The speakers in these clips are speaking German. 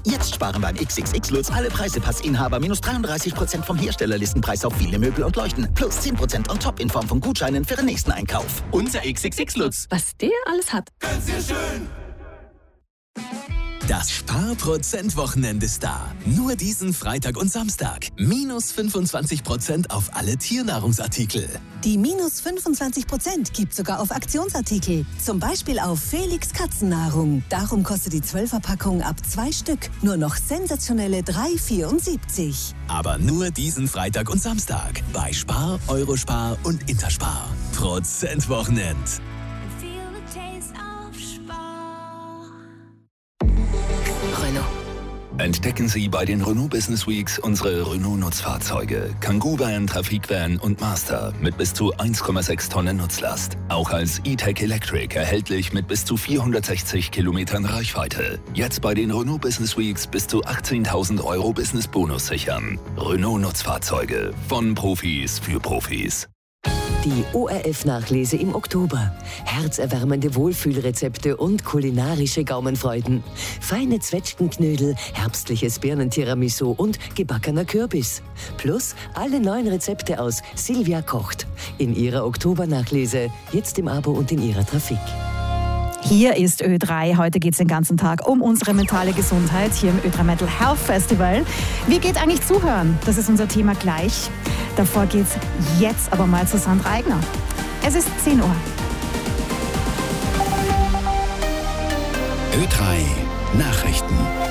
Jetzt sparen beim XXX Lutz alle Preisepassinhaber minus 33% vom Herstellerlistenpreis auf viele Möbel und Leuchten. Plus 10% on top in Form von Gutscheinen für den nächsten Einkauf. Unser XXX Lutz. Was der alles hat. Ganz sehr schön. Das Sparprozent-Wochenende ist da. Nur diesen Freitag und Samstag. Minus 25% auf alle Tiernahrungsartikel. Die minus 25% gibt sogar auf Aktionsartikel. Zum Beispiel auf Felix Katzennahrung. Darum kostet die 12er-Packung ab 2 Stück nur noch sensationelle 3,74. Aber nur diesen Freitag und Samstag. Bei Spar, Eurospar und Interspar. Prozentwochenend. Entdecken Sie bei den Renault Business Weeks unsere Renault-Nutzfahrzeuge. Kangoo Van, Trafikvan und Master mit bis zu 1,6 Tonnen Nutzlast. Auch als E-Tech Electric erhältlich mit bis zu 460 Kilometern Reichweite. Jetzt bei den Renault Business Weeks bis zu 18.000 € Business-Bonus sichern. Renault-Nutzfahrzeuge von Profis für Profis. Die ORF-Nachlese im Oktober. Herzerwärmende Wohlfühlrezepte und kulinarische Gaumenfreuden. Feine Zwetschgenknödel, herbstliches Birnentiramisu und gebackener Kürbis. Plus alle neuen Rezepte aus Silvia kocht. In ihrer Oktobernachlese, jetzt im Abo und in ihrer Trafik. Hier ist Ö3. Heute geht es den ganzen Tag um unsere mentale Gesundheit hier im Ö3 Mental Health Festival. Wie geht eigentlich Zuhören? Das ist unser Thema gleich. Davor geht's jetzt aber mal zu Sandra Eigner. Es ist 10 Uhr. Ö3 Nachrichten.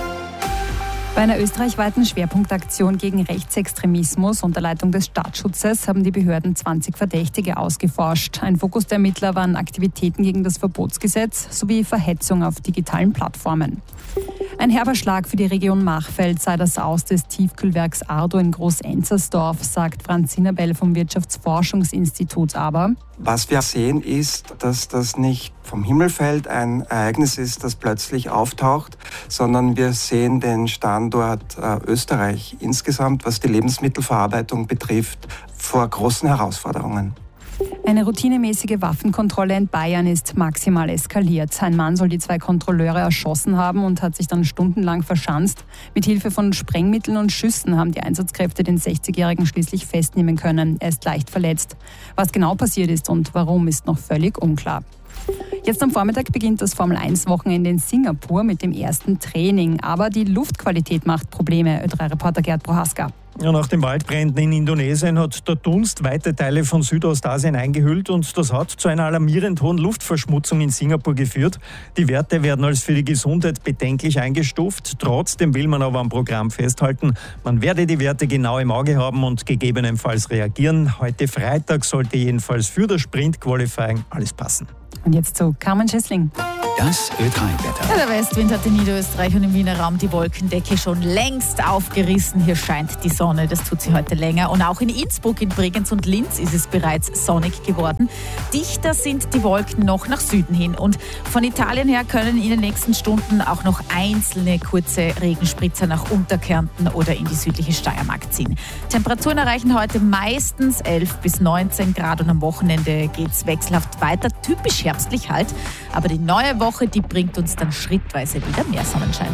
Bei einer österreichweiten Schwerpunktaktion gegen Rechtsextremismus unter Leitung des Staatsschutzes haben die Behörden 20 Verdächtige ausgeforscht. Ein Fokus der Ermittler waren Aktivitäten gegen das Verbotsgesetz sowie Verhetzung auf digitalen Plattformen. Ein herber Schlag für die Region Machfeld sei das Aus des Tiefkühlwerks Ardo in Groß-Enzersdorf, sagt Franz Sinabel vom Wirtschaftsforschungsinstitut. Aber was wir sehen ist, dass das nicht vom Himmel fällt, ein Ereignis ist, das plötzlich auftaucht, sondern wir sehen den Standort Österreich insgesamt, was die Lebensmittelverarbeitung betrifft, vor großen Herausforderungen. Eine routinemäßige Waffenkontrolle in Bayern ist maximal eskaliert. Ein Mann soll die 2 Kontrolleure erschossen haben und hat sich dann stundenlang verschanzt. Mit Hilfe von Sprengmitteln und Schüssen haben die Einsatzkräfte den 60-Jährigen schließlich festnehmen können. Er ist leicht verletzt. Was genau passiert ist und warum, ist noch völlig unklar. Jetzt am Vormittag beginnt das Formel-1-Wochenende in Singapur mit dem ersten Training. Aber die Luftqualität macht Probleme, Ö3-Reporter Gerd Prohaska. Ja, nach den Waldbränden in Indonesien hat der Dunst weite Teile von Südostasien eingehüllt und das hat zu einer alarmierend hohen Luftverschmutzung in Singapur geführt. Die Werte werden als für die Gesundheit bedenklich eingestuft. Trotzdem will man aber am Programm festhalten, man werde die Werte genau im Auge haben und gegebenenfalls reagieren. Heute Freitag sollte jedenfalls für das Sprint-Qualifying alles passen. Und jetzt zu Carmen Schissling. Das Ö3-Wetter. Ja, der Westwind hat in Niederösterreich und im Wiener Raum die Wolkendecke schon längst aufgerissen. Hier scheint die Sonne, das tut sie heute länger. Und auch in Innsbruck, in Bregenz und Linz ist es bereits sonnig geworden. Dichter sind die Wolken noch nach Süden hin. Und von Italien her können in den nächsten Stunden auch noch einzelne kurze Regenspritzer nach Unterkärnten oder in die südliche Steiermark ziehen. Temperaturen erreichen heute meistens 11 bis 19 Grad und am Wochenende geht es wechselhaft weiter. Typisch herbstlich halt. Aber die neue Woche, die bringt uns dann schrittweise wieder mehr Sonnenschein.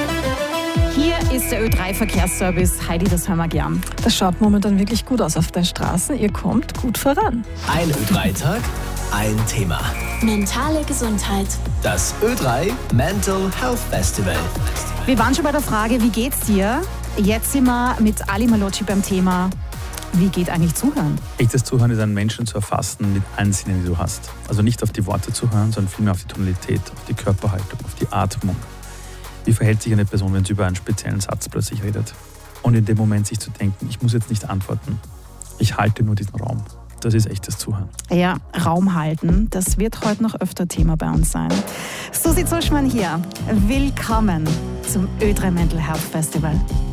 Hier ist der Ö3-Verkehrsservice. Heidi, das hören wir gern. Das schaut momentan wirklich gut aus auf den Straßen. Ihr kommt gut voran. Ein Ö3-Tag, ein Thema. Mentale Gesundheit. Das Ö3 Mental Health Festival. Wir waren schon bei der Frage, wie geht's dir? Jetzt sind wir mit Ali Malocci beim Thema, wie geht eigentlich Zuhören? Echtes Zuhören ist, einen Menschen zu erfassen mit allen Sinnen, die du hast. Also nicht auf die Worte zu hören, sondern vielmehr auf die Tonalität, auf die Körperhaltung, auf die Atmung. Wie verhält sich eine Person, wenn sie über einen speziellen Satz plötzlich redet? Und in dem Moment sich zu denken, ich muss jetzt nicht antworten, ich halte nur diesen Raum. Das ist echtes Zuhören. Ja, Raum halten, das wird heute noch öfter Thema bei uns sein. Susi Zuschmann hier. Willkommen zum Ö3 Mental Health Festival.